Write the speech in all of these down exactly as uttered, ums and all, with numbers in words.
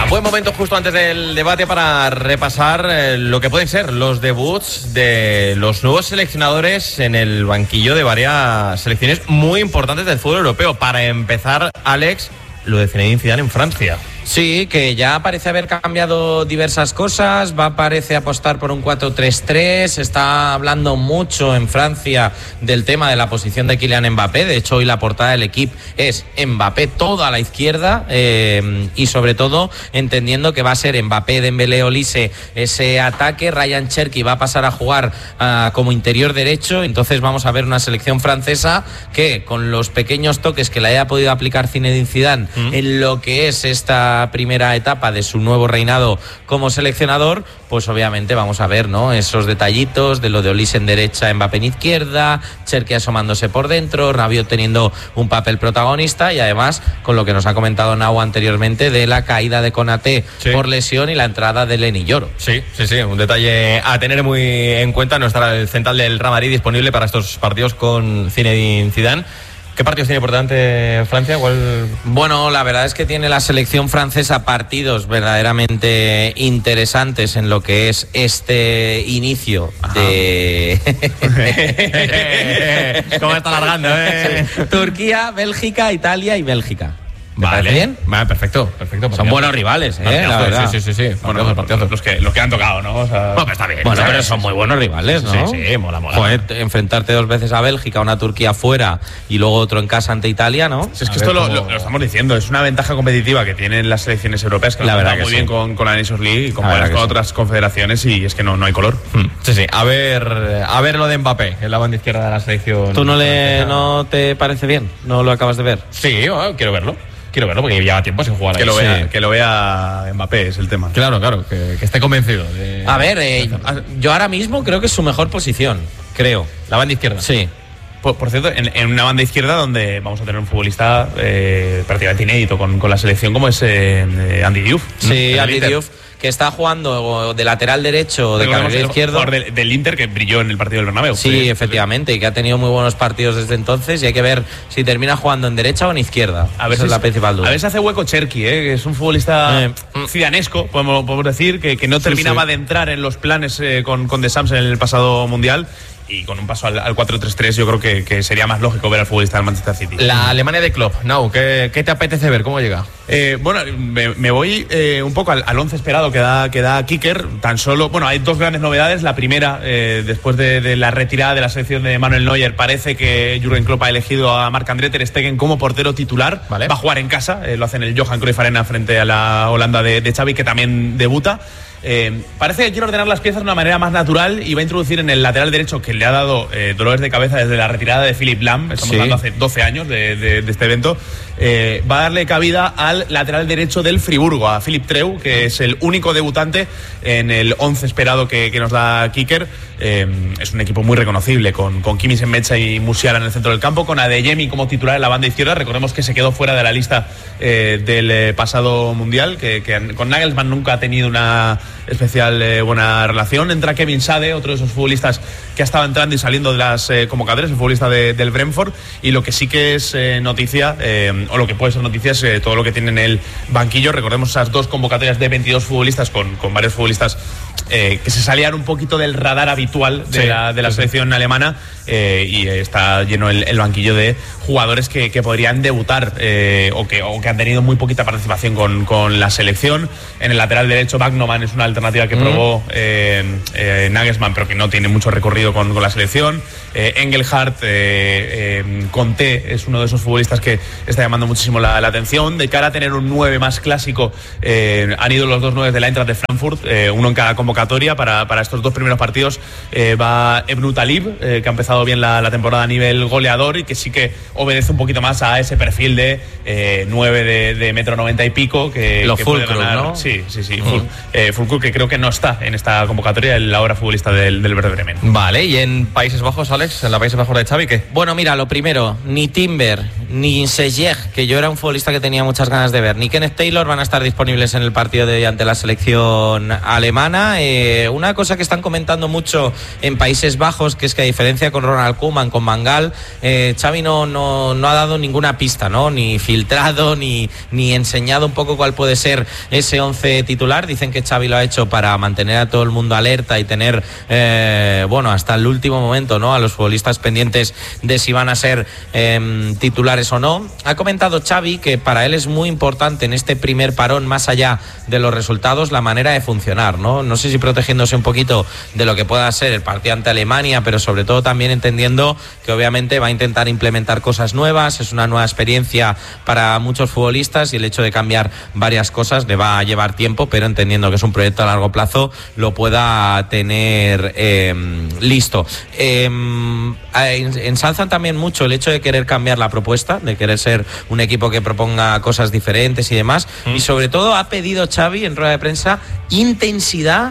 Venga, buen momento justo antes del debate para repasar eh, lo que pueden ser los debuts de los nuevos seleccionadores en el banquillo de varias selecciones muy importantes del fútbol europeo. Para empezar, Alex, lo de Zinedine Zidane en Francia. Sí, que ya parece haber cambiado diversas cosas, va parece apostar por un cuatro tres tres, está hablando mucho en Francia del tema de la posición de Kylian Mbappé, de hecho hoy la portada del equipo es Mbappé toda a la izquierda eh, y sobre todo entendiendo que va a ser Mbappé, Dembélé, Olise ese ataque, Ryan Cherki va a pasar a jugar uh, como interior derecho, entonces vamos a ver una selección francesa que con los pequeños toques que le haya podido aplicar Zinedine Zidane ¿Mm? en lo que es esta primera etapa de su nuevo reinado como seleccionador, pues obviamente vamos a ver, ¿no?, esos detallitos de lo de Olise en derecha, Mbappé en izquierda, Cherki asomándose por dentro, Rabiot teniendo un papel protagonista y además con lo que nos ha comentado Nau anteriormente de la caída de Konaté sí. por lesión y la entrada de Lenny Yoro. Sí, sí, sí, un detalle a tener muy en cuenta. No estará el central del Real Madrid disponible para estos partidos con Zinedine Zidane. ¿Qué partidos tiene por delante Francia? ¿Cuál? Bueno, la verdad es que tiene la selección francesa partidos verdaderamente interesantes en lo que es este inicio Ajá. de... ¿Cómo está alargando? Eh? Sí. Turquía, Bélgica, Italia y Bélgica. ¿Me vale. parece bien? Vale, perfecto, perfecto. Son buenos rivales, ¿eh? La verdad. Sí, sí, sí. sí. Bueno, los partidos, los que, los que han tocado, ¿no? O sea... Bueno, pero está bien. Bueno, ¿sabes? pero son muy buenos rivales, ¿no? Sí, sí, mola, mola. Joder, enfrentarte dos veces a Bélgica, una Turquía fuera y luego otro en casa ante Italia, ¿no? Sí, es que esto cómo... lo, lo estamos diciendo, es una ventaja competitiva que tienen las selecciones europeas, que la verdad muy que bien sí. con, con la Nations League y con, con sí. otras confederaciones, y es que no, no hay color. Hmm. Sí, sí. A ver, a ver lo de Mbappé en la banda izquierda de la selección. ¿Tú no, le, no te parece bien? ¿No lo acabas de ver? Sí, bueno, quiero verlo. Quiero verlo porque lleva tiempo sin jugar que ahí. Lo vea, sí. Que lo vea Mbappé es el tema. Claro, claro, que, que esté convencido. De... A ver, eh, yo ahora mismo creo que es su mejor posición, creo. La banda izquierda. Sí. Por, por cierto, en, en una banda izquierda donde vamos a tener un futbolista eh, prácticamente inédito con, con la selección como es eh, Andy Diouf. Sí, Andy Diouf, que está jugando de lateral derecho o de carrilero izquierdo. Jugador del, del Inter que brilló en el partido del Bernabéu. Sí, sí, efectivamente, y que ha tenido muy buenos partidos desde entonces y hay que ver si termina jugando en derecha o en izquierda. A ver Esa si es la principal duda. A ver si hace hueco Cherki, ¿eh? Que es un futbolista eh. zidanesco, podemos, podemos decir, que, que no terminaba sí, sí. de entrar en los planes eh, con, con The Sams en el pasado Mundial. Y con un paso al, al cuatro tres tres yo creo que, que sería más lógico ver al futbolista del Manchester City. La Alemania de Klopp, Nau, ¿qué, ¿qué te apetece ver? ¿Cómo llega? Eh, bueno, me, me voy eh, un poco al, al once esperado que da, que da Kicker. Tan solo, bueno, hay dos grandes novedades. La primera, eh, después de, de la retirada de la selección de Manuel Neuer, parece que Jürgen Klopp ha elegido a Marc-André ter Stegen como portero titular. Vale. Va a jugar en casa, eh, lo hace en el Johan Cruyff Arena frente a la Holanda de, de Xavi, que también debuta. Eh, parece que quiere ordenar las piezas de una manera más natural y va a introducir en el lateral derecho, que le ha dado eh, dolores de cabeza desde la retirada de Philipp Lahm, estamos sí. hablando hace doce años de, de, de este evento, eh, va a darle cabida al lateral derecho del Friburgo, a Philipp Treu, que es el único debutante en el once esperado que, que nos da Kicker. Eh, es un equipo muy reconocible, con, con Kimmich en mecha y Musiala en el centro del campo, con Adeyemi como titular en la banda izquierda. Recordemos que se quedó fuera de la lista eh, del eh, pasado Mundial, que, que con Nagelsmann nunca ha tenido una especial eh, buena relación. Entra Kevin Schade, otro de esos futbolistas que ha estado entrando y saliendo de las eh, convocatorias, el futbolista de, del Brentford. Y lo que sí que es eh, noticia, eh, o lo que puede ser noticia, es eh, todo lo que tiene en el banquillo. Recordemos esas dos convocatorias de veintidós futbolistas con, con varios futbolistas eh, que se salían un poquito del radar habitual de sí, la, de la sí, selección sí. alemana, eh, y está lleno el, el banquillo de jugadores que, que podrían debutar eh, o, que, o que han tenido muy poquita participación con, con la selección. En el lateral derecho, Wagnerman es una alternativa que mm. probó eh, eh, Nagelsmann, pero que no tiene mucho recorrido con, con la selección. eh, Engelhardt, eh, eh, Conté es uno de esos futbolistas que está llamando muchísimo la, la atención. De cara a tener un nueve más clásico, eh, han ido los dos nueve de la Eintracht de Frankfurt, eh, uno en cada convocatoria para, para estos dos primeros partidos. eh, va Ebnu Talib, eh, que ha empezado bien la, la temporada a nivel goleador y que sí que obedece un poquito más a ese perfil de eh, nueve de, de metro noventa y pico que, Los que puede Fulcrum, ganar, ¿no? Sí, sí, sí. Uh-huh. Eh, Fulcrum, que creo que no está en esta convocatoria, el ahora futbolista del, del Werder Bremen. Vale, ¿y en Países Bajos, Alex? ¿En la Países Bajos de Xavi qué? Bueno, mira, lo primero, ni Timber, ni Sejeg, que yo era un futbolista que tenía muchas ganas de ver, ni Kenneth Taylor van a estar disponibles en el partido de hoy ante la selección alemana. Eh, Eh, una cosa que están comentando mucho en Países Bajos, que es que a diferencia con Ronald Koeman, con Van Gaal, eh, Xavi no, no, no ha dado ninguna pista, ¿no? Ni filtrado, ni, ni enseñado un poco cuál puede ser ese once titular. Dicen que Xavi lo ha hecho para mantener a todo el mundo alerta y tener, eh, bueno, hasta el último momento, ¿no?, a los futbolistas pendientes de si van a ser eh, titulares o no. Ha comentado Xavi que para él es muy importante en este primer parón, más allá de los resultados, la manera de funcionar, ¿no? No sé si protegiéndose un poquito de lo que pueda ser el partido ante Alemania, pero sobre todo también entendiendo que obviamente va a intentar implementar cosas nuevas, es una nueva experiencia para muchos futbolistas y el hecho de cambiar varias cosas le va a llevar tiempo, pero entendiendo que es un proyecto a largo plazo, lo pueda tener eh, listo. Eh, ensalzan también mucho el hecho de querer cambiar la propuesta, de querer ser un equipo que proponga cosas diferentes y demás, mm. y sobre todo ha pedido Xavi en rueda de prensa intensidad,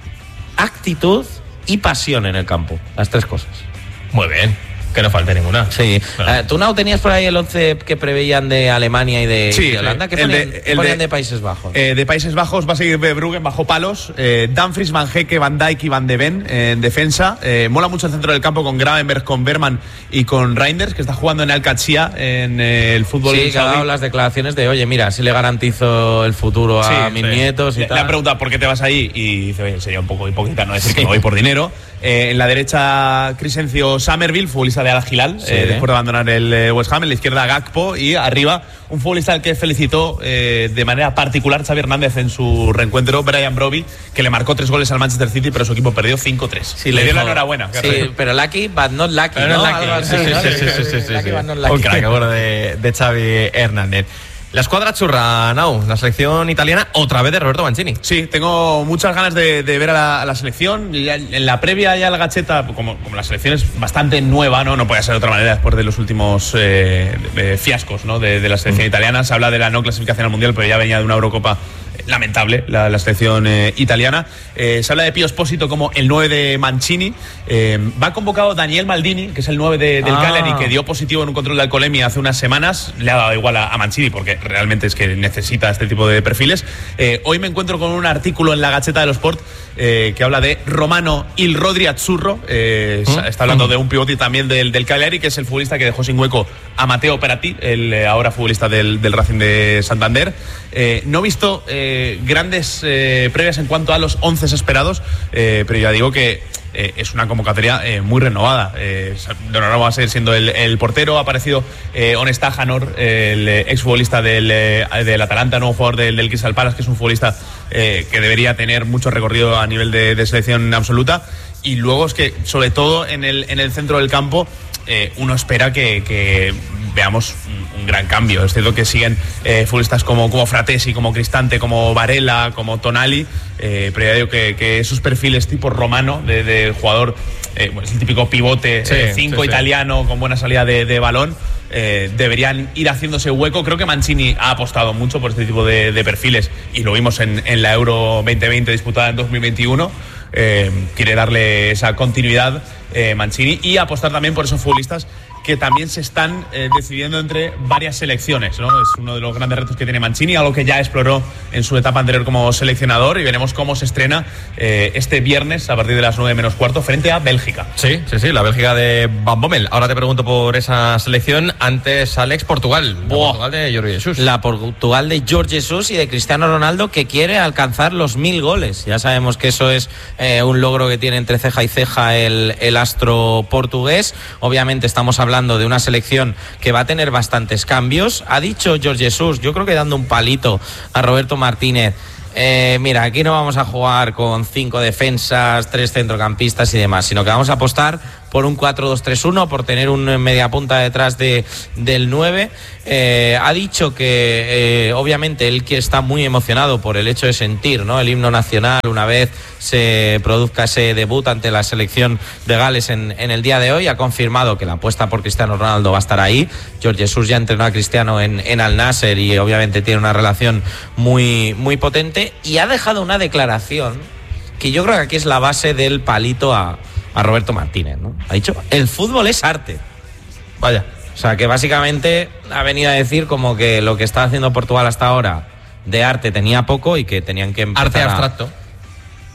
actitud y pasión en el campo, las tres cosas. Muy bien, que no falte ninguna. Sí. Claro. Uh, ¿Tú no tenías por ahí el once que preveían de Alemania y de, sí, de Holanda? ¿Qué el ponían, de, ¿qué el ponían de, de Países Bajos? Eh, de Países Bajos va a seguir Bruggen bajo palos, eh, Dumfries, Van Hecke, Van Dijk y Van de Ven eh, en defensa. Eh, mola mucho el centro del campo con Gravenberch, con Berman y con Reinders, que está jugando en Al-Qadsiya en eh, el fútbol. Sí, que ha dado las declaraciones de, oye, mira, si le garantizo el futuro a sí, mis sí. nietos y le, tal. Le han preguntado por qué te vas ahí y dice, oye, sería un poco hipócrita no decir sí. que me voy por dinero. Eh, en la derecha, Crescencio Summerville, futbolista de Al-Hilal, sí. eh, después de abandonar el eh, West Ham. En la izquierda, Gakpo. Y arriba, un futbolista al que felicitó eh, de manera particular Xavi Hernández en su reencuentro, Brian Brobby, que le marcó tres goles al Manchester City, pero su equipo perdió cinco tres. Sí, le dio la enhorabuena. Sí, pero lucky, but not lucky, pero ¿no? Lucky. Sí, sí, sí, sí, sí, sí, sí, sí. Un crack, bueno, de, de Xavi Hernández. La escuadra churra, Nau, la selección italiana, otra vez de Roberto Mancini. Sí, tengo muchas ganas de, de ver a la, a la selección. Ya, en la previa ya la Gacheta, como, como la selección es bastante nueva, no no puede ser de otra manera después de los últimos eh, de fiascos, ¿no?, de, de la selección mm. italiana. Se habla de la no clasificación al Mundial, pero ya venía de una Eurocopa lamentable, la, la selección eh, italiana. Eh, se habla de Pio Esposito como el nueve de Mancini. Eh, va convocado Daniel Maldini, que es el nueve de, del ah. Cagliari, que dio positivo en un control de alcoholemia hace unas semanas. Le ha dado igual a, a Mancini porque realmente es que necesita este tipo de perfiles. Eh, hoy me encuentro con un artículo en la Gazzetta dello Sport eh, que habla de Romano Il Rodri Azzurro. Eh, ¿Mm? Está hablando de un pivote también del, del Cagliari, que es el futbolista que dejó sin hueco a Matteo Peratti, el eh, ahora futbolista del, del Racing de Santander. Eh, no he visto eh, grandes eh, previas en cuanto a los once esperados, eh, pero ya digo que eh, es una convocatoria eh, muy renovada. Eh, de nuevo va a seguir siendo el, el portero. Ha aparecido eh, Onesta Janor, el exfutbolista del, del Atalanta, nuevo jugador del, del Crystal Palace, que es un futbolista eh, que debería tener mucho recorrido a nivel de, de selección absoluta. Y luego es que, sobre todo en el, en el centro del campo, eh, uno espera que, que veamos un, un gran cambio. Es cierto que siguen eh, futbolistas como, como Fratesi, como Cristante, como Varela, como Tonali, eh, pero ya digo que, que esos perfiles tipo romano de, de jugador, eh, bueno, es el típico pivote cinco sí, sí, italiano sí. con buena salida de, de balón, eh, deberían ir haciéndose hueco. Creo que Mancini ha apostado mucho por este tipo de, de perfiles y lo vimos en, en la Euro veinte veinte disputada en dos mil veintiuno. Eh, quiere darle esa continuidad eh, Mancini y apostar también por esos futbolistas que también se están eh, decidiendo entre varias selecciones, ¿no? Es uno de los grandes retos que tiene Mancini, algo que ya exploró en su etapa anterior como seleccionador, y veremos cómo se estrena eh, este viernes a partir de las nueve menos cuarto frente a Bélgica. Sí, sí, sí, la Bélgica de Van Bommel. Ahora te pregunto por esa selección. Antes, Alex, Portugal. La oh, Portugal de Jorge Jesús. La Portugal de Jorge Jesús y de Cristiano Ronaldo, que quiere alcanzar los mil goles. Ya sabemos que eso es eh, un logro que tiene entre ceja y ceja el, el astro portugués. Obviamente estamos hablando de una selección que va a tener bastantes cambios. Ha dicho Jorge Jesús, yo creo que dando un palito a Roberto Martínez, eh, mira, aquí no vamos a jugar con cinco defensas, tres centrocampistas y demás, sino que vamos a apostar por un cuatro dos tres uno, por tener un mediapunta detrás de, del nueve. Eh, ha dicho que eh, obviamente él que está muy emocionado por el hecho de sentir, ¿no?, el himno nacional una vez se produzca ese debut ante la selección de Gales en, en el día de hoy. Ha confirmado que la apuesta por Cristiano Ronaldo va a estar ahí. Jorge Jesús ya entrenó a Cristiano en, en Al Nasser y obviamente tiene una relación muy, muy potente, y ha dejado una declaración que yo creo que aquí es la base del palito a a Roberto Martínez, ¿no? Ha dicho, el fútbol es arte. Vaya. O sea, que básicamente ha venido a decir como que lo que está haciendo Portugal hasta ahora de arte tenía poco y que tenían que empezar arte abstracto. A...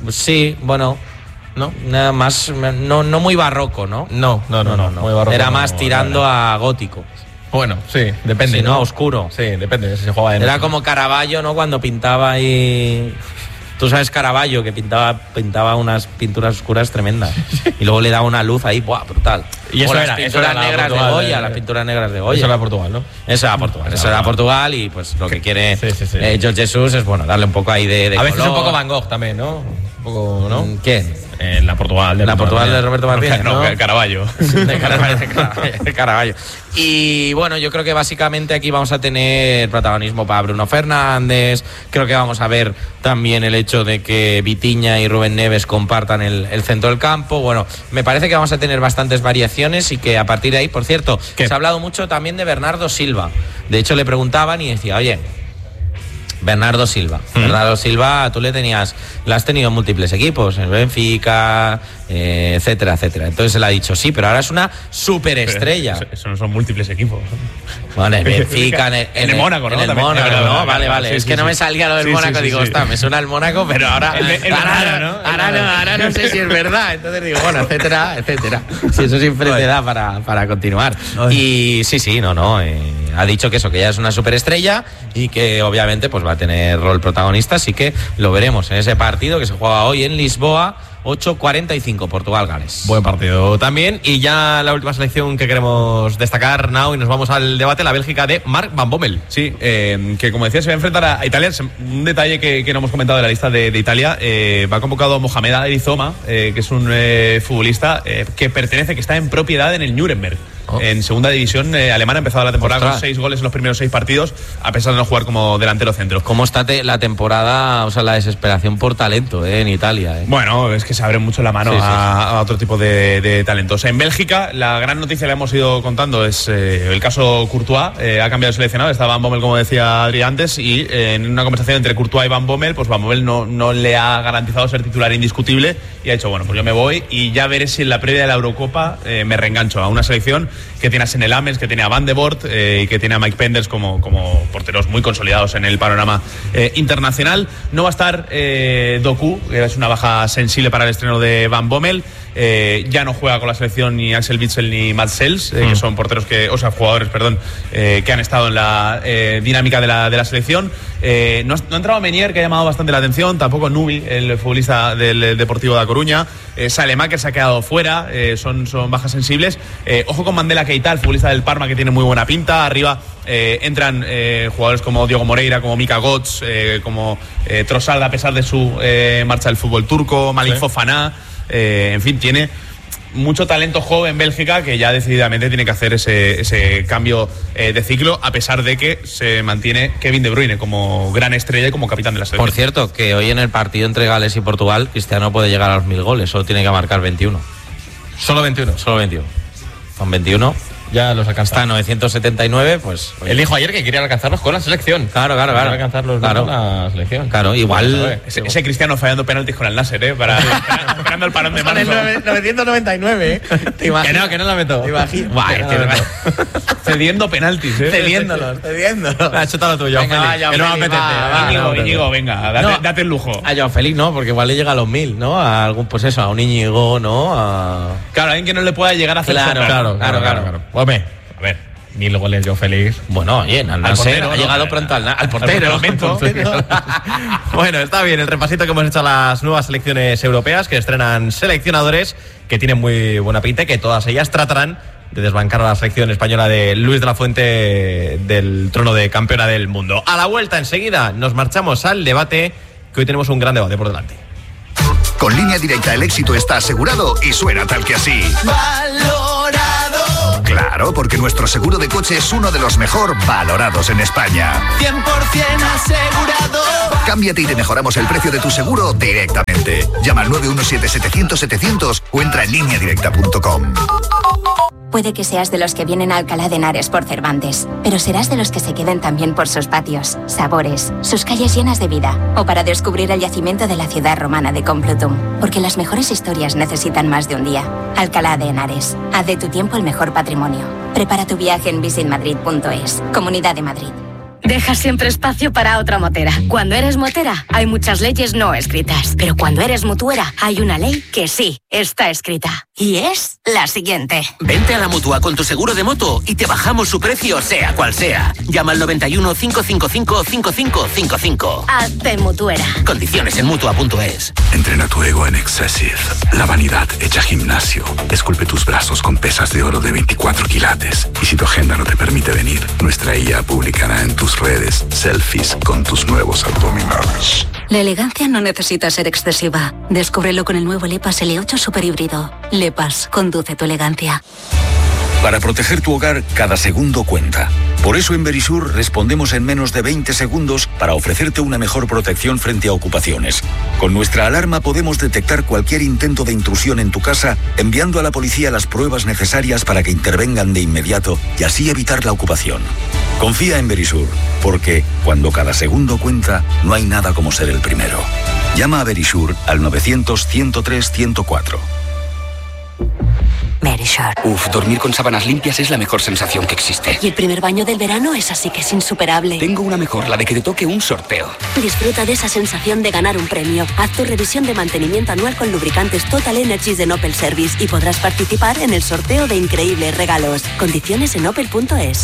Sí, bueno, no, nada más, no, no muy barroco, ¿no? No, no, no, no, no, no. Muy barroco, era no, más no, tirando no, no. a gótico. Bueno, sí, depende. Si no, ¿no? a oscuro. Sí, depende si se jugaba de Era noche. como Caravaggio, ¿no? Cuando pintaba ahí... Tú sabes Caravaggio, que pintaba, pintaba unas pinturas oscuras tremendas. Y luego le daba una luz ahí, ¡buah! Brutal. Y eso o las era, pinturas eso era la negras Portugal, de Goya, eh, las pinturas negras de Goya. Eso era Portugal, ¿no? Eso era Portugal, eso era Portugal y pues lo que quiere Sí, sí, sí. eh, George Jesus es, bueno, darle un poco ahí de, de A veces color. un poco Van Gogh también, ¿no? Un poco, ¿no? ¿Quién? En la Portugal. De La Portugal de Roberto Martínez, No, ¿no? Caravaggio. De Caravaggio, de Caravaggio, de Caravaggio. Y bueno, yo creo que básicamente aquí vamos a tener protagonismo para Bruno Fernández. Creo que vamos a ver también el hecho de que Vitinha y Rubén Neves compartan el, el centro del campo. Bueno, me parece que vamos a tener bastantes variaciones y que a partir de ahí, por cierto, ¿Qué? se ha hablado mucho también de Bernardo Silva. De hecho, le preguntaban y decía, oye, Bernardo Silva. Mm. Bernardo Silva, tú le tenías, le has tenido en múltiples equipos, en Benfica, eh, etcétera, etcétera. Entonces él ha dicho, sí, pero ahora es una superestrella. Eso, eso no son múltiples equipos. Vale, en Benfica, en el, En el Mónaco, ¿no? En el También. Mónaco, Verdad, ¿no? verdad, Vale, verdad, vale. sí, es sí, que no sí. me salía lo del Sí, Mónaco. sí, sí, Digo, sí. está, me suena el Mónaco, pero ahora, El de- el de ahora, Málaga, no, ¿no? ahora, no, ahora no sé si es verdad. Entonces digo, bueno, etcétera, etcétera. Si eso siempre te da para, para continuar. Y sí, sí, no, no. Eh, ha dicho que eso, que ya es una superestrella y que obviamente pues va a tener rol protagonista, así que lo veremos en ese partido que se juega hoy en Lisboa. ocho cuarenta y cinco, Portugal-Gales. Buen partido también. Y ya la última selección que queremos destacar, Nao, y nos vamos al debate, la Bélgica de Mark Van Bommel. Sí, eh, que como decía, se va a enfrentar a Italia. Un detalle que, que no hemos comentado de la lista de, de Italia, eh, va convocado Mohamed Arizoma, eh, que es un eh, futbolista eh, que pertenece, que está en propiedad en el Nuremberg. Oh. En segunda división eh, alemana, ha empezado la temporada Ostras. con seis goles en los primeros seis partidos, a pesar de no jugar como delantero centro. ¿Cómo está te, la temporada, o sea, la desesperación por talento eh, en Italia? Eh? Bueno, es que se abre mucho la mano sí, a, sí, sí. a otro tipo de, de talentos. En Bélgica, la gran noticia que le hemos ido contando es eh, el caso Courtois. Eh, ha cambiado de seleccionado, está Van Bommel, como decía Adri antes, y eh, en una conversación entre Courtois y Van Bommel, pues Van Bommel no, no le ha garantizado ser titular indiscutible y ha dicho, bueno, pues yo me voy y ya veré si en la previa de la Eurocopa eh, me reengancho a una selección que tiene a Senne Lammens, que tiene a Van de Voort eh, y que tiene a Mike Penders como, como porteros muy consolidados en el panorama eh, internacional. No va a estar eh, Doku, que es una baja sensible para el estreno de Van Bommel. Eh, ya no juega con la selección ni Axel Witsel ni Mats Sels, eh, mm. que son porteros que, o sea, jugadores, perdón, eh, que han estado en la eh, dinámica de la, de la selección. Eh, no, no ha entrado Menier, que ha llamado bastante la atención, tampoco Nubi, el futbolista del Deportivo de A Coruña. Eh, Salemaker se ha quedado fuera, eh, son, son bajas sensibles. Eh, ojo con Mandela Keita, el futbolista del Parma, que tiene muy buena pinta. Arriba eh, entran eh, jugadores como Diogo Moreira, como Mika Götze, eh, como eh, Trossard, a pesar de su eh, marcha del fútbol turco, Malik sí. Fofana. Eh, en fin, tiene mucho talento joven Bélgica que ya decididamente tiene que hacer ese, ese cambio eh, de ciclo, a pesar de que se mantiene Kevin De Bruyne como gran estrella y como capitán de la selección. Por cierto, que hoy en el partido entre Gales y Portugal, Cristiano puede llegar a los mil goles, solo tiene que marcar veintiuno. ¿Solo veintiuno? Solo veintiuno. Con veintiuno ya los alcanza. Está novecientos setenta y nueve, pues... Él dijo ayer que quería alcanzarlos con la selección. Claro, claro, claro. Quería alcanzarlos claro. con la selección. Claro, igual... Ese, ese Cristiano fallando penaltis con el Nasser, ¿eh? Para, esperando el parón de marzo. novecientos noventa y nueve, ¿eh? ¿Te imaginas? Que no, que no la meto. ¿Te imaginas? Buah, es que cediendo penaltis, ¿eh? Cediéndolos, cediéndolos. Ha hecho todo lo tuyo, venga, Félix. Va, que no me apetece. Va, Íñigo, no, Íñigo, venga, date, no, date el lujo. A Joao Félix no, porque igual le llega a los mil, ¿no? A algún, pues eso, a un Íñigo, ¿no? A... Claro, alguien que no le pueda llegar a hacer claro, claro, claro, claro, claro. Hombre, a ver, mil goles Joao Félix. Bueno, oye, al Nasser ha llegado pronto al, al portero. Al portero. Bueno, está bien el repasito que hemos hecho a las nuevas selecciones europeas que estrenan seleccionadores que tienen muy buena pinta y que todas ellas tratarán de desbancar a la selección española de Luis de la Fuente del trono de campeona del mundo. A la vuelta enseguida nos marchamos al debate, que hoy tenemos un gran debate por delante. Con Línea Directa el éxito está asegurado y suena tal que así. Valorado. Claro, porque nuestro seguro de coche es uno de los mejor valorados en España. cien por ciento asegurado. Cámbiate y te mejoramos el precio de tu seguro directamente. Llama al nueve uno siete, setecientos, setecientos o entra en línea directa punto com. Puede que seas de los que vienen a Alcalá de Henares por Cervantes, pero serás de los que se queden también por sus patios, sabores, sus calles llenas de vida, o para descubrir el yacimiento de la ciudad romana de Complutum. Porque las mejores historias necesitan más de un día. Alcalá de Henares. Haz de tu tiempo el mejor patrimonio. Prepara tu viaje en visit madrid punto es. Comunidad de Madrid. Deja siempre espacio para otra motera. Cuando eres motera, hay muchas leyes no escritas. Pero cuando eres mutuera, hay una ley que sí está escrita. Y es la siguiente. Vente a la Mutua con tu seguro de moto y te bajamos su precio, sea cual sea. Llama al noventa y uno, cinco cinco cinco, cinco cinco cinco cinco. Hazte mutuera. Condiciones en mutua punto es. Entrena tu ego en Excessive. La vanidad hecha gimnasio. Esculpe tus brazos con pesas de oro de veinticuatro quilates. Y si tu agenda no te permite venir, nuestra I A publicará en tus redes selfies con tus nuevos abdominales. La elegancia no necesita ser excesiva. Descúbrelo con el nuevo Lepas L ocho Super Híbrido. Lepas, conduce tu elegancia. Para proteger tu hogar, cada segundo cuenta. Por eso en Verisur respondemos en menos de veinte segundos para ofrecerte una mejor protección frente a ocupaciones. Con nuestra alarma podemos detectar cualquier intento de intrusión en tu casa, enviando a la policía las pruebas necesarias para que intervengan de inmediato y así evitar la ocupación. Confía en Verisur, porque cuando cada segundo cuenta, no hay nada como ser el primero. Llama a Verisur al novecientos, ciento tres, ciento cuatro. Verisur. Uf, dormir con sábanas limpias es la mejor sensación que existe. Y el primer baño del verano es así que es insuperable. Tengo una mejor, la de que te toque un sorteo. Disfruta de esa sensación de ganar un premio. Haz tu revisión de mantenimiento anual con lubricantes Total Energies de Opel Service y podrás participar en el sorteo de increíbles regalos. Condiciones en opel punto es.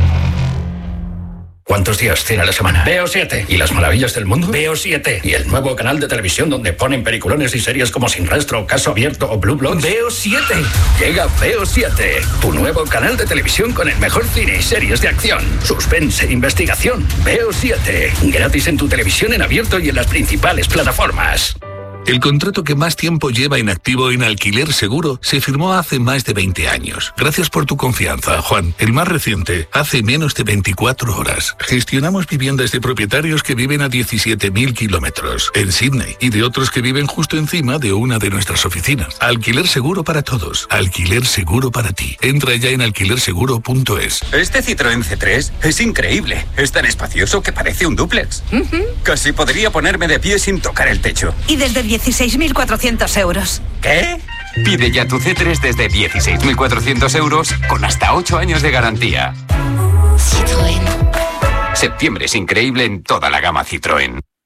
¿Cuántos días tiene la semana? Veo siete. ¿Y las maravillas del mundo? Veo siete. ¿Y el nuevo canal de televisión donde ponen peliculones y series como Sin Rastro, Caso Abierto o Blue Bloods? Veo siete. Llega Veo siete, tu nuevo canal de televisión con el mejor cine y series de acción, suspense e investigación. Veo siete. Gratis en tu televisión en abierto y en las principales plataformas. El contrato que más tiempo lleva inactivo en Alquiler Seguro se firmó hace más de veinte años. Gracias por tu confianza, Juan. El más reciente, hace menos de veinticuatro horas. Gestionamos viviendas de propietarios que viven a diecisiete mil kilómetros en Sydney y de otros que viven justo encima de una de nuestras oficinas. Alquiler Seguro para todos. Alquiler Seguro para ti. Entra ya en alquiler seguro punto es. Este Citroën C tres es increíble. Es tan espacioso que parece un dúplex. Uh-huh. Casi podría ponerme de pie sin tocar el techo. Y desde dieciséis mil cuatrocientos euros. ¿Qué? Pide ya tu C tres desde dieciséis mil cuatrocientos euros con hasta ocho años de garantía. Citroën. Septiembre es increíble en toda la gama Citroën.